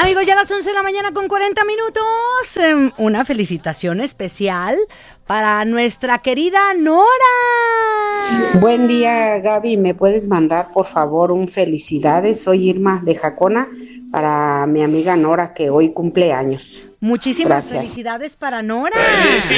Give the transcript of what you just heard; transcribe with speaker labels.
Speaker 1: Amigos, ya a las 11 de la mañana con 40 minutos. Una felicitación especial para nuestra querida Nora.
Speaker 2: Buen día, Gaby. ¿Me puedes mandar, por favor, un felicidades? Soy Irma de Jacona para mi amiga Nora, que hoy cumple años.
Speaker 1: Muchísimas
Speaker 2: Gracias.
Speaker 1: felicidades para Nora.